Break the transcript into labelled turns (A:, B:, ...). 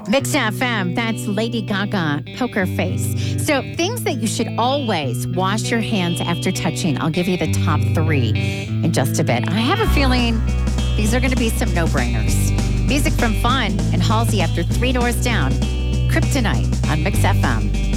A: Mix FM, that's Lady Gaga, Poker Face. So things that you should always wash your hands after touching. I'll give you the top 3 in just a bit. I have a feeling these are going to be some no-brainers. Music from Fun and Halsey after 3 Doors Down. Kryptonite on Mix FM.